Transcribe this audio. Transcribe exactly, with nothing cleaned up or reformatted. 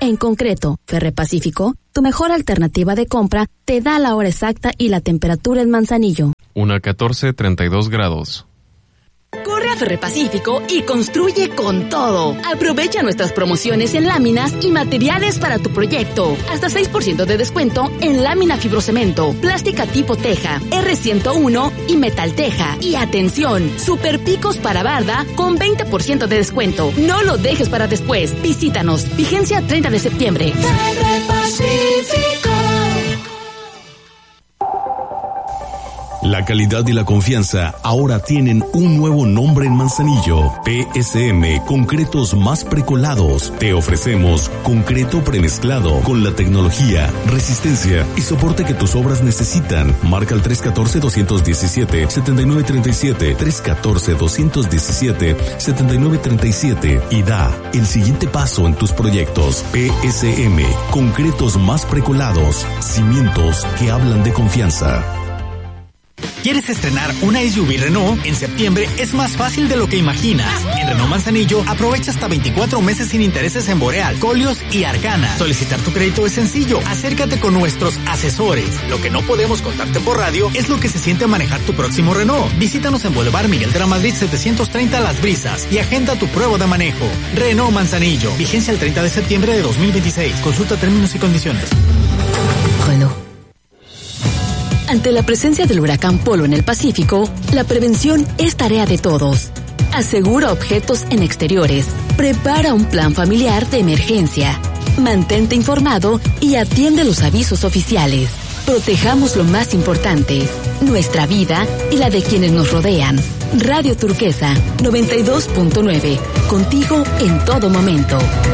En concreto, Ferrepacífico, tu mejor alternativa de compra, te da la hora exacta y la temperatura en Manzanillo. Una catorce treinta y dos grados. Corre a Ferrepacífico y construye con todo. Aprovecha nuestras promociones en láminas y materiales para tu proyecto. Hasta seis por ciento de descuento en lámina fibrocemento, plástica tipo teja, erre ciento uno y metal teja. Y atención, super picos para barda con veinte por ciento de descuento. No lo dejes para después. Visítanos. Vigencia treinta de septiembre. Ferrepacífico. La calidad y la confianza ahora tienen un nuevo nombre en Manzanillo. P S M Concretos Más Precolados. Te ofrecemos concreto premezclado con la tecnología, resistencia y soporte que tus obras necesitan. Marca el tres uno cuatro, dos uno siete, siete nueve tres siete, tres uno cuatro, dos uno siete, siete nueve tres siete y da el siguiente paso en tus proyectos. P S M Concretos Más Precolados. Cimientos que hablan de confianza. ¿Quieres estrenar una S U V Renault? En septiembre es más fácil de lo que imaginas. En Renault Manzanillo aprovecha hasta veinticuatro meses sin intereses en Boreal, Colios y Arcana. Solicitar tu crédito es sencillo. Acércate con nuestros asesores. Lo que no podemos contarte por radio es lo que se siente manejar tu próximo Renault. Visítanos en Boulevard Miguel de la Madrid setecientos treinta Las Brisas y agenda tu prueba de manejo. Renault Manzanillo. Vigencia el treinta de septiembre de dos mil veintiséis. Consulta términos y condiciones. Renault. Ante la presencia del huracán Polo en el Pacífico, la prevención es tarea de todos. Asegura objetos en exteriores. Prepara un plan familiar de emergencia. Mantente informado y atiende los avisos oficiales. Protejamos lo más importante, nuestra vida y la de quienes nos rodean. Radio Turquesa noventa y dos punto nueve. Contigo en todo momento.